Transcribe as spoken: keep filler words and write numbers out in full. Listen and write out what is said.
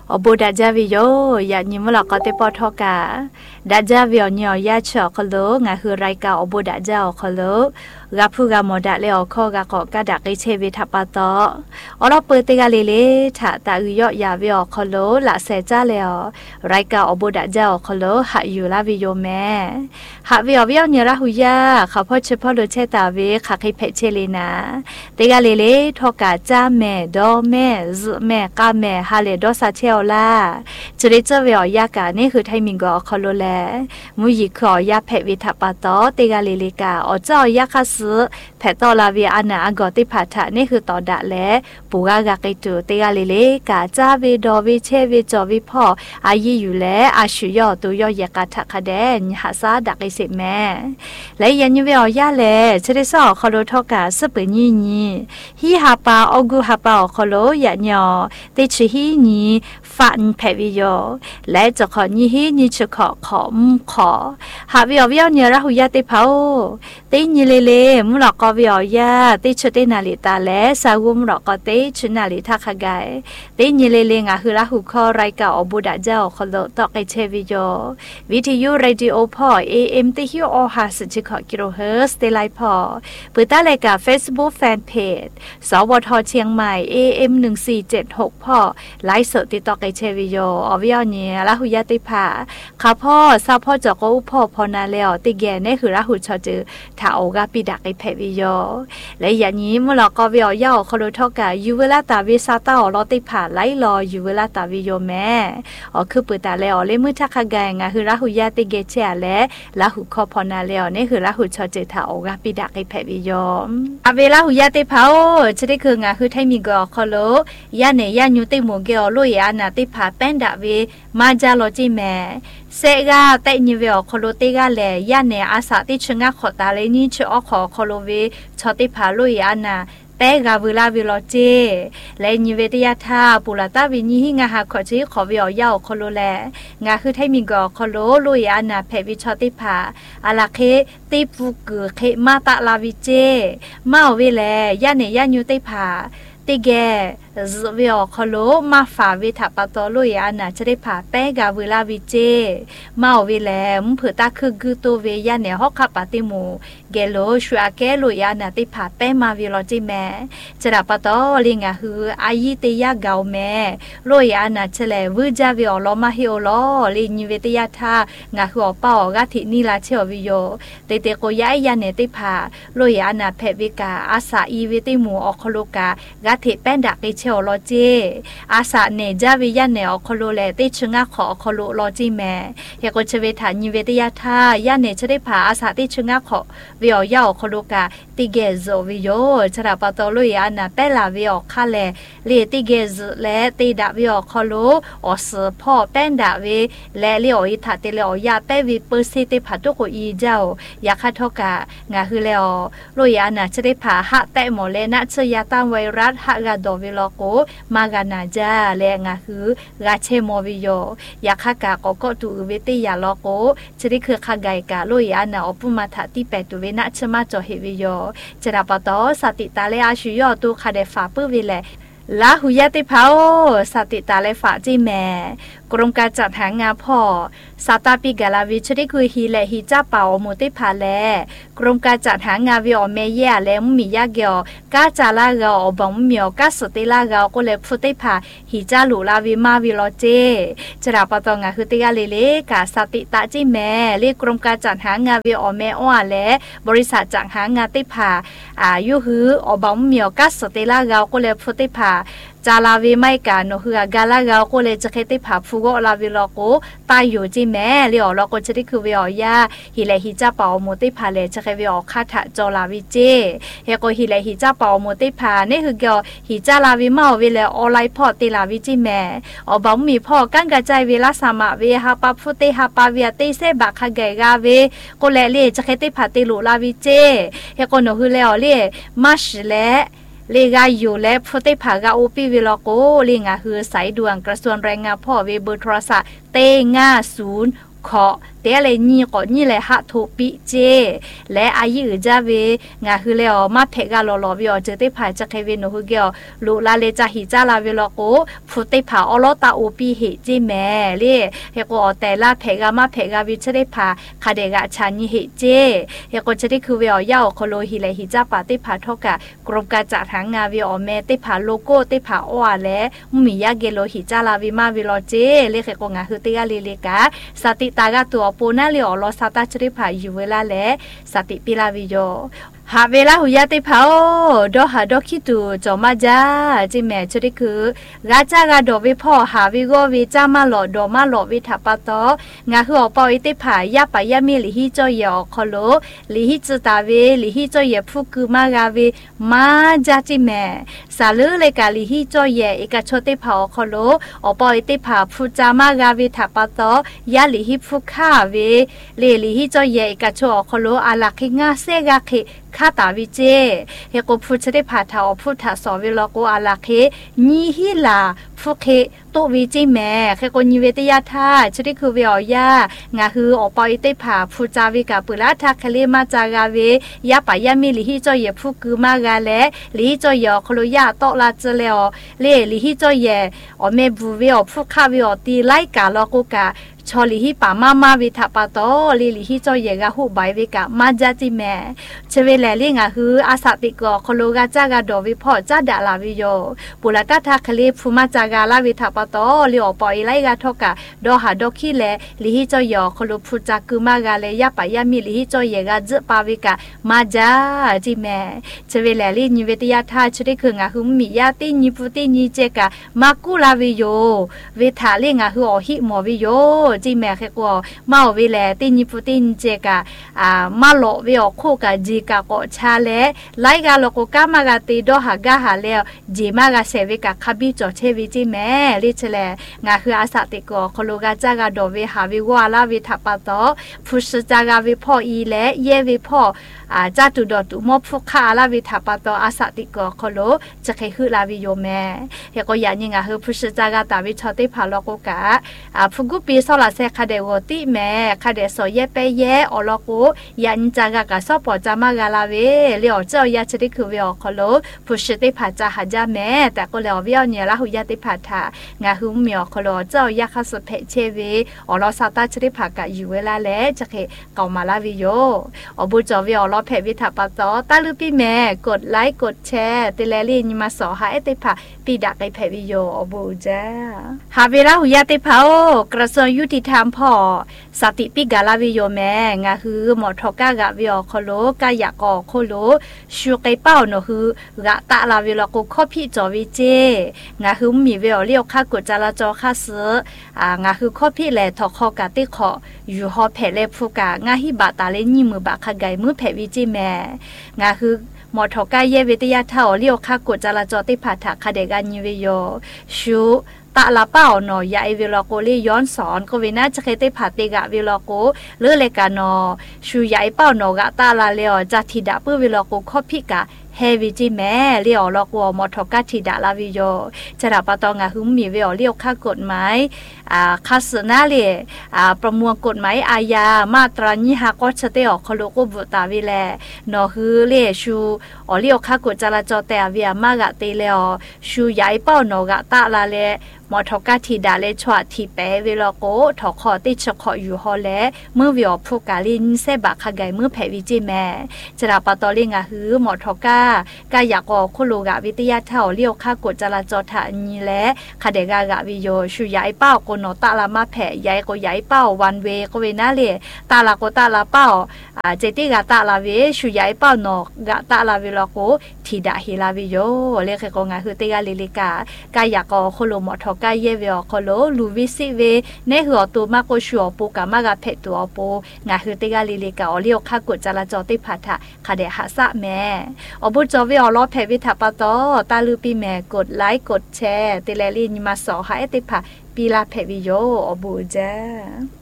อบูดาจาวิโยอยากยิ้มหลอกก็เตปอทอกาดาจาวิโอเนียยาชอคโลงาคือไรกาอบูดาจาคโลกาพูกาโมดาเลอคอกากอกาดักไอเชวิทัปปะตออเราเปิดเตกาเลเลถาตาอุยอยาวิโอคโลละเซจาเลอไรกาอบูดาจาคโลหะอยู่ลาวิโยแม่หะวิโอวิโอเนียระหุยาเขาพอเฉพาะโดเชตาเวขาคิเพเชเลนาเตกาเลเลทอกาจาแม่ดอแม่ซแม่กาแม่ฮาเลดอซาเชลลาจุดเจวิโอยากานี่คือไทมิงก็คโลแลมุยิขอยาเพวิทัปปะตอเตกาเลเลกาอเจ้ายาคาซึแพตอลาเวียอานาอากอติพาทะนี่คือตอดะแลปูกากากิตูเตกาเลเลกาจาเวดอเวเชเวจอวิพ่ออายีอยู่แลอาชุยอตุยอยากาทะคะแดนหาซาดักไอเสแม่และยันยเวอยาแลเชเดซอคโลทอกาสเปญีญีฮีฮาปาออกูฮาปาคโลยะญอเตชิฮีญีฟันแพวิโยและจะขอญีฮีญีจะขอขอมขอหาวิโอวิโอเนียระหุยาเตเผาเตญีเลเลมุหลอกกอวิโอยาเตชเตนาลิตาและสาวุมหลอกกอเตชนาลิทักขะไกเตญีเลเลงาคือระหุคอไรกาอบูดาเจ้าคโลตอกไอเชวิโยวิทยุเรดิโอพอเอเอ็มติฮิโอฮาสจิขอกิโลเฮิร์ตเตไลพอเปิดตาเลกา Facebook Fan Page สวทเชียงใหม่ เอ เอ็ม หนึ่งสี่เจ็ดหกพ่อไลฟ์สดติดต่อไกเชวิโยอวิโอเนียละหุยาติภาข้าพ่อซาพ่อจอกอุพ่อพอนาแล้วติแกนี่คือละหุชอจือถ้าโอกาปิดักไอเพวิโยและอย่างนี้มุลกอวิโอยาคโลทอกายูเวลาตาวิซาตาอลอติภาไลรอยูเวลาตาวิโยแม่อ๋อคือเปิดตาแล้วเลมือทักขะไกงาคือละหุยาติเกเชและละหุคอพอนาแล้วนี่คือละหุชอจือถ้าโอกาปิดักไอเพวิโยอเวลาหุยาติภาจะได้คืองาคือไทมิกอคโลยาเนยาญูติโมเกอลุยอานาติภาแป้นดาเวมาจาโลจิแม่เซกาเตนิเวอคโลเตกาแลยาเนอาสาติชงะขอตาเลนี่ชอขอคโลเวชอติภาลุยอานาเตกาเวลาเวลเจและนิเวตยาธาปุระตาวิญิงาหาขอจิขอเวอยาคโลแลงาคือไทมิกอคโลลุยอานาเพวิชอติภาอาลาเคติปุกุเคมาตะลาวิเจมาเวแลยาเนยาญูติภาติแกวิโอคโลมาฟาวิทัปตอลุยอานาจะได้ผ่าแป้กาเวลาวิเจมาเวแลมเผื่อตาคือกุตัวเวียนเนี่ยฮอกขับปฏิโมเกโลชัวแกลุยอานาติผ่าแป้มาวิโลจิแม่จะได้ปตอลิงาฮืออายิเตียเกาแม่ลุยอานาเฉลวิจาวิโอลมาฮิโอลลินิเวติยาธางาฮือเป้ากาทินีลาเชอวิโยเตเตโกยายาเนติผ่าลุยอานาเพวิกาอาสาอีเวติโมอคโลกากาทิแป้นดักเชอลอเจอาสาเนจาวิยาเนอคโลเลติชงะขอคโลลอจิแม่เฮโกเชเวทานิเวติยาธายาเนจะได้ผ่าอาสาติชงะขอวิโอยาคโลกาติเกโซวิโยชราปตอลุยอานาเปลาวิโอคาเลเลติเกซและติดาวิโอคโลอสพ่อแป้นดาเวและเลโออิทาเตเลอยาเปวิเปอร์ซิติพัตุโกอีเจ้ายาคาทกางาคือเลอลุยอานาจะได้ผ่าหะแตโมเลนะเชยาตามไวรัสหะกาโดวิโลโกมากานาจาแลงาคือกาเชโมวิโยยาคากาโกโกตูเวติยาโลโกจะได้คือคาไกกาลุยอานาอปุมาถาติเปตุเวนะชมาจอเฮวิโยจะราปตอสติตาเลอาชุยอตูคาเดฟาปื้อวิเลลาหุยาติเผาสติตาเลฝาจิแม่กรมการจัดหางานพ่อซาตาปิกาลาวิชได้คุยฮีและฮีจ้าเป่าโมติพาแลกรมการจัดหางานวิอเมเยะและมุมิยาเกียวกาจาลากาอบองมิโอกาสติลากาก็เลยพุติพาฮีจ้าหลูลาวิมาวิโลเจจะรับปตองาคือติกาเลเลกาสติตาจิแม่เรียกกรมการจัดหางานวิอเมอ้อและบริษัทจัดหางานติพาอายุหืออบองมิโอกาสติลากาก็เลยพุติพาจาลาวิไม่กาโนฮือกาลากาก็เลยจะเคติผาฟูโกลาวิโลโกตายอยู่จิแม่เลียวโลโกจะได้คือวิออยาฮิเลฮิจ้าเปาโมติพาเลจะเควิออคาถะจอลาวิเจเฮโกฮิเลฮิจ้าเปาโมติพานี่คือเกี่ยวฮิจ้าลาวิมาวิเลออไลพ่อติลาวิจิแม่อบ่มีพ่อกันกระจายเวลาสามะเวฮาปาฟุติฮาปาเวียติเซบักขะเกกาเวก็เลเลจะเคติผาติลุลาวิเจเฮโกโนฮือเลอเลมัชเลเลกาอยู่และพุทธิภากาอุปิวิโลโกลิงาคือสายด่วนกระทรวงแรงงานพ่อเวเบอร์โทรศัพท์เตงาศูนย์ขอเตะเลยนี่ก็นี่เลยฮัทปิเจและอายุจะเวงาคือแล้วมาเพกาลอลอวิอเจอเตผาจะเควินหูเกียวลูลาเลจะหิจาลาเวลโกฟุเตผาอลอตาโอปีเฮจิแม่เล่เฮก็แต่ละเพกามาเพกาวิจะได้ผาคาเดกะชานิเฮเจเฮก็จะได้คือเวอยาโคโลฮิเลหิจาปาเตผาทอกะกรมการจัดหางาวิอแม่เตผาโลโก้เตผาอวาและมียาเกโลหิจาลาวิมาวิลอเจเลเฮก็งาคือเตกาเลเลกะสติตากะตัวปูนาเลอลอสตาจะได้ผาอยู่เวลาและสติปิลาวิโยหาเวลาหุยาติเผาดอหาดอคิตูจอมาจ้าจิแม่ชุดิคือกาจากาดอวิพ่อหาวิโกวิจามาหลอดอมาหลอวิทัปปะตองาคืออปออิติผายาปายามีลิฮิจอยอคอโลลิฮิจตาเวลิฮิจอยฟุกุมากาเวมาจ้าจิแม่สาลือเลกาลิฮิจอยเอกชติเผาคอโลอปออิติผาฟุจามากาวิทัปปะตอยาลิฮิฟุคาเวเลลิฮิจอยเอกชอคอโลอาลักงาเซกาเคข้าตาวิเจเฮโกพูดจะได้ผ่าเท้าพูดถาสอวิลโกอาลาเคนีฮิลาฟุเคตุวิจิแม่เฮโกนิเวตยาธาจะได้คือเวียยางาฮืออปอยเตผ่าพูจาวิกาปุระทักเคเลมาจากาเวยาปายามิลิฮิจอยฟุกุมากาเลลิฮิจอยคโลยาโตลาเจเลอเลลิฮิจอยอเมบูเวอฟุคาเวอตีไลกาลโกกาชอลิฮิปามามาวิทัปปะโตลิลิฮิจอยกะหุบายวิกะมาจาจิแม่เชเวแลลิงาฮืออาสาติกอคโลกาจากาดอวิพ่อจาดาลาวิโยปุระตาทาคเลฟุมาจากาลาวิทัปปะโตลิอปอยไลกาทกะดอหาดอคิเลลิฮิจอยคโลพุจากึมากาเลยาปายามิลิฮิจอยกะจปาวิกะมาจาจิแม่เชเวแลลินิเวตยาทาชริคืองาฮือมิยาติญิปุติญิเจกะมากุลาวิโยเวทาลิงาฮืออหิมอวิโยจิแม่แค่ก็มาวิแลติญิปุตินเจกะอ่ามาโลวิอโคกะจีกะก็ชาเลไลกาโลกกามากาติดอหากาหาแล้วจีมากาเซวิกะคาบิจอเชวิจิแม่ลิเชเลงาคืออาสาติกอโคโลกาจากาดอวิหาวิวาลาวิทัปปะตอพุชจากาวิพ่ออีแลเยวิพ่ออ่าจาตุดอตุมอฟุคาลาวิทัปปะตออาสาติกอโคโลจะเคคือลาวิโยแม่เฮก็ยานิงาคือพุชจากาตาวิชอติพาโลกกะอ่าฟุกุปีซอลาเซคาเดวติแม่คาเดโซเยเปเยอโลโกยันจากากะซอปอจามากาลาเวเลอเจ้ายาชดิคือเวอคโลพุชติผาจาหาจาแม่แต่ก็แล้วเวอเนี่ยละหุยาติผาทางาหุมเมียคโลเจ้ายาคาสเพเชเวอลอซาตาชดิผากะอยู่เวลาแลจะเคเกามาลาวิโยอบุจอเวอลอเพวิทาปะตอตาลุปีแม่กดไลค์กดแชร์ติแลลีนิมาสอหาเอติผาปีดักไอเพวิโยอบุจ้าหาเวลาหุยาติผากระทรวงยุติธรรมพ่อสติปิกาลาวิโยแม่งาคือหมอทอกากะวิอคโลกายากอโคโลชูไกเป้าโนคือกะตะลาวิลกุข้อพี่จอวิเจงาคือมีเวอเลียวค่ากดจราจรค่าซื้ออ่างาคือข้อพี่แลทอคอกะติขออยู่ฮอแผเลฟูกางาฮิบาตาเลนี่มือบะคาไกมือแผวิจิแม่งาคือหมอทอกาเยวิทยาเท่าเลียวค่ากดจราจรติผาถะคาเดกานิเวโยชูตะลาเป้าหนอยาไอวิลโกลีย้อนสอนก็เวน่าจะเคยได้ผ่าเตกะวิลโกเลือเลกานอชูยาไอเป้าหนอกะตาลาเลอจัทิดาปื้อวิลโกข้อพิกะเฮวิจิแม่เลี้ยวลอกวมอทกาทิดาลาวิโยจะรับปะตองะหึมมีเวอเลี้ยวค่ากฎหมายอ่าคาสนาเลอ่าประมวลกฎหมายอาญามาตรายี่ห้าก็จะเตอคโลกบุตาวิแลนอฮือเลชูอเลี้ยวค่ากฎจราจรแต่เวียมากะเตเลอชูยาไอเป้าหนอกะตาลาเลมอทกาทิดาเลชวาทีเปเวลโกถอคอติชคออยู่ฮอแลเมื่อวิอพูกาลินเซบะคาไกเมื่อแผวิจิแม่จะรับปะตอลิงะฮือหมอทกากายากอคุโลกะวิทยาเท่าเลี้ยวค่ากฎจราจรทานีและคาเดกากะวิโยชูยายเป้าโกโนตาลามาแผยายโกยายเป้าวันเวโกเวนาเลตาลาโกตาลาเป้าอ่าเจติกาตาลาเวชูยายเป้าโนกะตาลาวิลโกทิดาฮิลาวิโยเลเคโกงะฮือเตกาลิลิกากายากอคุโลหมอทกาเยเวอคโลลูวิซิเวเนหัวตัวมากโกชัวปูกามากะเพตัวปูงะฮือเตกาลิลิกาอเลี้ยวค่ากฎจราจรติผาถะคาเดหะสะแม่อบุจอเวอลอเพวิทัปปะตอตาลือปีแม่กดไลค์กดแชร์ติแลลีนิมาสอหาเอติผาปีลาเพวิโยอบูจ้า